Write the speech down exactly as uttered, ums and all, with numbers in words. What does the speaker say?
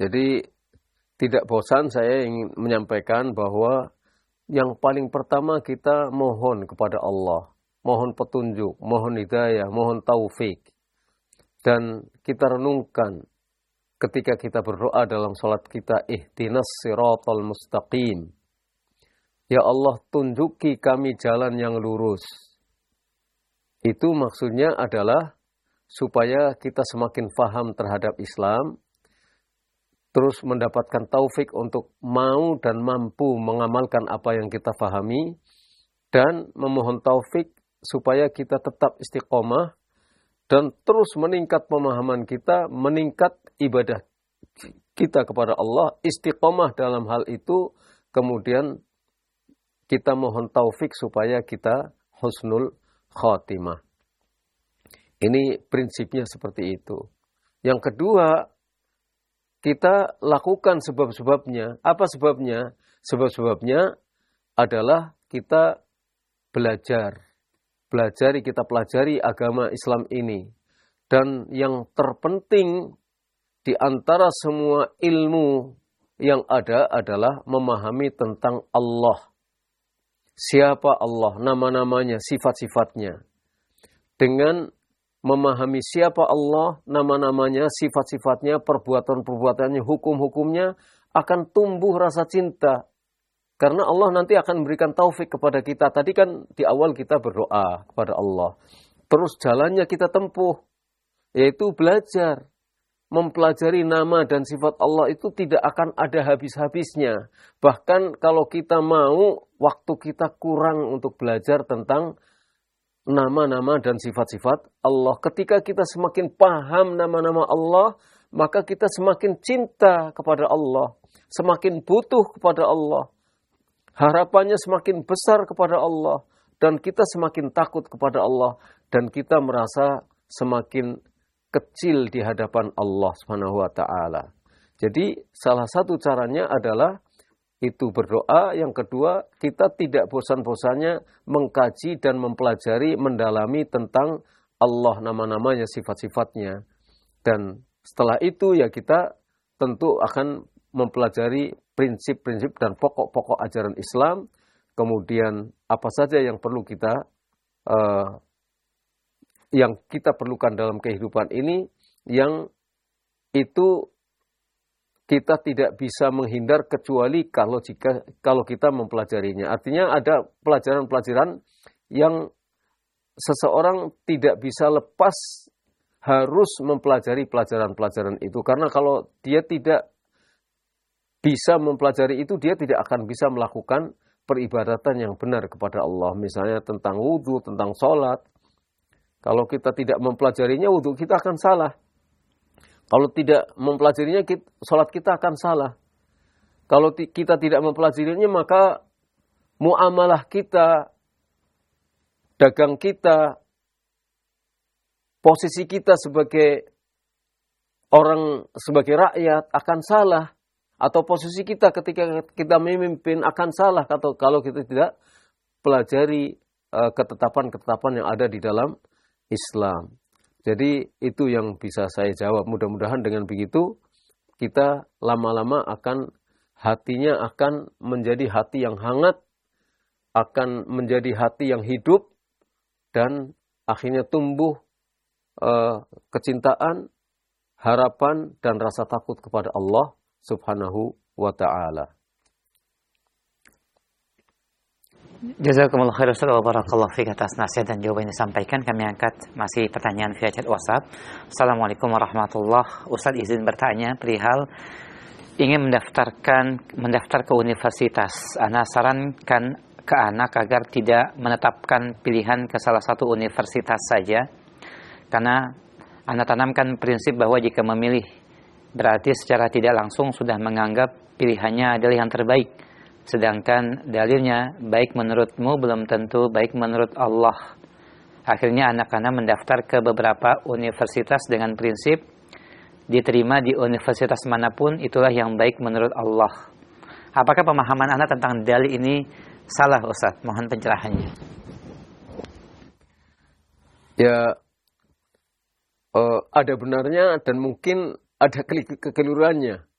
Jadi tidak bosan saya ingin menyampaikan bahwa yang paling pertama kita mohon kepada Allah. Mohon petunjuk, mohon hidayah, mohon taufik. Dan kita renungkan ketika kita berdoa dalam salat kita, ihdinas siratal mustaqim. Ya Allah, tunjuki kami jalan yang lurus. Itu maksudnya adalah supaya kita semakin faham terhadap Islam, terus mendapatkan taufik untuk mau dan mampu mengamalkan apa yang kita fahami, dan memohon taufik supaya kita tetap istiqomah dan terus meningkat pemahaman kita, meningkat ibadah kita kepada Allah, istiqomah dalam hal itu, kemudian kita mohon taufik supaya kita husnul khatimah. Ini prinsipnya seperti itu. Yang kedua, kita lakukan sebab-sebabnya. Apa sebabnya? Sebab-sebabnya adalah kita belajar. Belajari, kita pelajari agama Islam ini. Dan yang terpenting di antara semua ilmu yang ada adalah memahami tentang Allah. Siapa Allah, nama-namanya, sifat-sifatnya. Dengan memahami siapa Allah, nama-namanya, sifat-sifatnya, perbuatan-perbuatannya, hukum-hukumnya, akan tumbuh rasa cinta. Karena Allah nanti akan memberikan taufik kepada kita. Tadi kan di awal kita berdoa kepada Allah. Terus jalannya kita tempuh, yaitu belajar. Mempelajari nama dan sifat Allah itu tidak akan ada habis-habisnya. Bahkan kalau kita mau, waktu kita kurang untuk belajar tentang nama-nama dan sifat-sifat Allah. Ketika kita semakin paham nama-nama Allah, maka kita semakin cinta kepada Allah. Semakin butuh kepada Allah. Harapannya semakin besar kepada Allah. Dan kita semakin takut kepada Allah. Dan kita merasa semakin kecil di hadapan Allah Subhanahu wa taala. Jadi salah satu caranya adalah itu berdoa. Yang kedua, kita tidak bosan-bosannya mengkaji dan mempelajari, mendalami tentang Allah, nama-namanya, sifat-sifatnya. Dan setelah itu ya kita tentu akan mempelajari prinsip-prinsip dan pokok-pokok ajaran Islam. Kemudian apa saja yang perlu kita uh, yang kita perlukan dalam kehidupan ini, yang itu kita tidak bisa menghindar kecuali kalau jika kalau kita mempelajarinya. Artinya ada pelajaran-pelajaran yang seseorang tidak bisa lepas, harus mempelajari pelajaran-pelajaran itu. Karena kalau dia tidak bisa mempelajari itu, dia tidak akan bisa melakukan peribadatan yang benar kepada Allah. Misalnya tentang wudhu, tentang sholat. Kalau kita tidak mempelajarinya, wudhu kita akan salah. Kalau tidak mempelajarinya, kita, sholat kita akan salah. Kalau kita tidak mempelajarinya, maka muamalah kita, dagang kita, posisi kita sebagai orang, sebagai rakyat akan salah. Atau posisi kita ketika kita memimpin akan salah kalau kita tidak pelajari uh, ketetapan-ketetapan yang ada di dalam Islam. Jadi itu yang bisa saya jawab. Mudah-mudahan dengan begitu kita lama-lama akan hatinya akan menjadi hati yang hangat, akan menjadi hati yang hidup, dan akhirnya tumbuh uh, kecintaan, harapan, dan rasa takut kepada Allah Subhanahu wa ta'ala. Jazakumullah khairan wa barakallahu fiik atas nasihat dan jawaban yang disampaikan. Kami angkat masih pertanyaan via chat WhatsApp. Assalamualaikum warahmatullahi wabarakatuh. Ustaz izin bertanya perihal ingin mendaftarkan mendaftar ke universitas. Ana sarankan ke anak agar tidak menetapkan pilihan ke salah satu universitas saja. Karena ana tanamkan prinsip bahwa jika memilih berarti secara tidak langsung sudah menganggap pilihannya adalah yang terbaik. Sedangkan dalilnya baik menurutmu belum tentu baik menurut Allah. Akhirnya anak-anak mendaftar ke beberapa universitas dengan prinsip diterima di universitas manapun itulah yang baik menurut Allah. Apakah pemahaman anak tentang dalil ini salah, Ustaz? Mohon pencerahannya. Ya, uh, ada benarnya dan mungkin ada kekeliruannya.